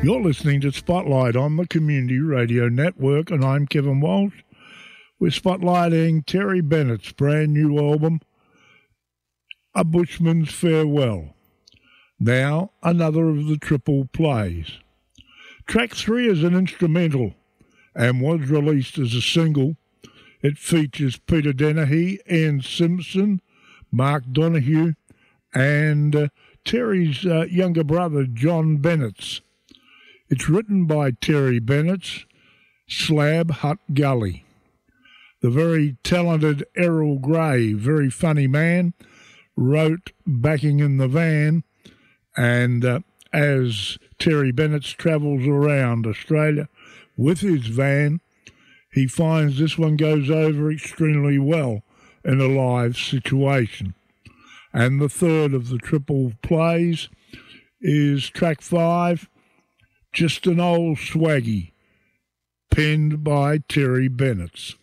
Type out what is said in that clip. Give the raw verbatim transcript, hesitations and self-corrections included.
You're listening to Spotlight on the Community Radio Network, and I'm Kevin Walsh. We're spotlighting Terry Bennett's brand new album, A Bushman's Farewell. Now, another of the triple plays. Track three is an instrumental and was released as a single. It features Peter Dennehy, Ian Simpson, Mark Donoghue, and uh, Terry's uh, younger brother, John Bennett's. It's written by Terry Bennett's Slab Hut Gully. The very talented Errol Gray, very funny man, wrote Backing in the Van, and uh, as Terry Bennett travels around Australia with his van, he finds this one goes over extremely well in a live situation. And the third of the triple plays is track five, Just an Old Swaggy, penned by Terry Bennett's.